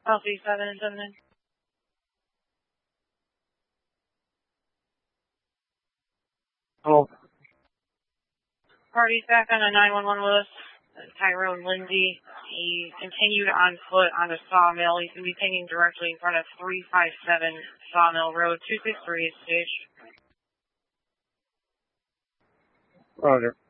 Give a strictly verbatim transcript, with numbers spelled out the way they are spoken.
Healthy seven and seven. Hello. Party's back on a nine one one with us. Tyrone Lindsay. He continued on foot on the Sawmill. He's going to be pinging directly in front of three five seven Sawmill Road, two six three stage. Roger.